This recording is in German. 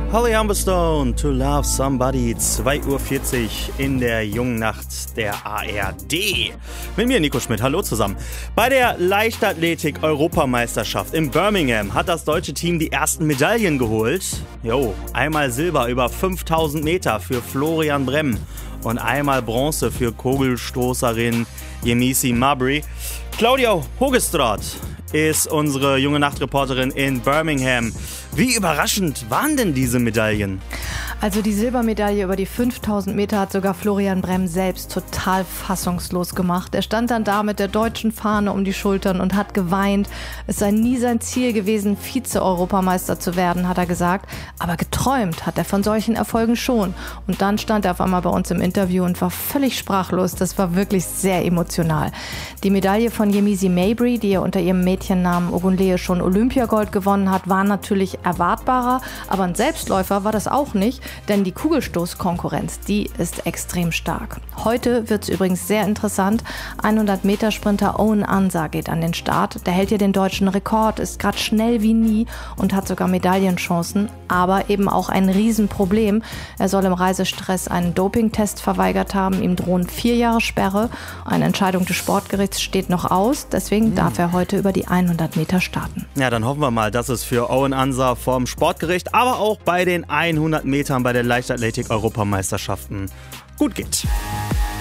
Holly Humberstone, To Love Somebody, 2:40 Uhr in der jungen Nacht der ARD. Mit mir Nico Schmidt, hallo zusammen. Bei der Leichtathletik-Europameisterschaft in Birmingham hat das deutsche Team die ersten Medaillen geholt. Einmal Silber über 5000 Meter für Florian Brem und einmal Bronze für Kugelstoßerin Yemisi Mabry. Claudia Hogestraat ist unsere junge Nachtreporterin in Birmingham. Wie überraschend waren denn diese Medaillen? Also die Silbermedaille über die 5000 Meter hat sogar Florian Brem selbst total fassungslos gemacht. Er stand dann da mit der deutschen Fahne um die Schultern und hat geweint. Es sei nie sein Ziel gewesen, Vize-Europameister zu werden, hat er gesagt. Aber geträumt hat er von solchen Erfolgen schon. Und dann stand er auf einmal bei uns im Interview und war völlig sprachlos. Das war wirklich sehr emotional. Die Medaille von Yemisi Mabry, die ja unter ihrem Mädchennamen Ogunleye schon Olympiagold gewonnen hat, war natürlich erwartbarer. Aber ein Selbstläufer war das auch nicht. Denn die Kugelstoßkonkurrenz, die ist extrem stark. Heute wird es übrigens sehr interessant. 100-Meter-Sprinter Owen Ansah geht an den Start. Der hält hier den deutschen Rekord, ist gerade schnell wie nie und hat sogar Medaillenchancen. Aber eben auch ein Riesenproblem. Er soll im Reisestress einen Dopingtest verweigert haben. Ihm drohen 4 Jahre Sperre. Eine Entscheidung des Sportgerichts steht noch aus. Deswegen darf er heute über die 100 Meter starten. Ja, dann hoffen wir mal, dass es für Owen Ansah vom Sportgericht, aber auch bei den 100 Metern bei der Leichtathletik-Europameisterschaften gut geht.